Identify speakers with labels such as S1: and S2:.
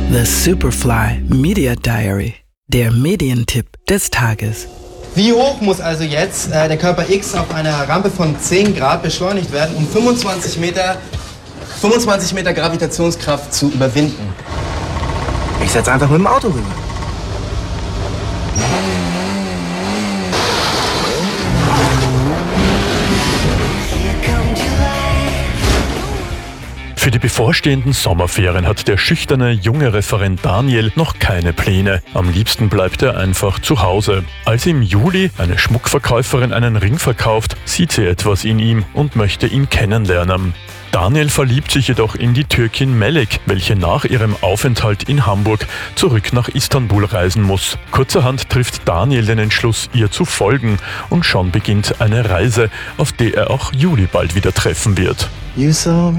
S1: The Superfly Media Diary, der Medientipp des Tages.
S2: Wie hoch muss also jetzt der Körper X auf einer Rampe von 10 Grad beschleunigt werden, um 25 Meter Gravitationskraft zu überwinden? Ich setze einfach mit dem Auto rüber.
S3: Für die bevorstehenden Sommerferien hat der schüchterne junge Referent Daniel noch keine Pläne. Am liebsten bleibt er einfach zu Hause. Als im Juli eine Schmuckverkäuferin einen Ring verkauft, sieht sie etwas in ihm und möchte ihn kennenlernen. Daniel verliebt sich jedoch in die Türkin Melek, welche nach ihrem Aufenthalt in Hamburg zurück nach Istanbul reisen muss. Kurzerhand trifft Daniel den Entschluss, ihr zu folgen, und schon beginnt eine Reise, auf der er auch Juli bald wieder treffen wird.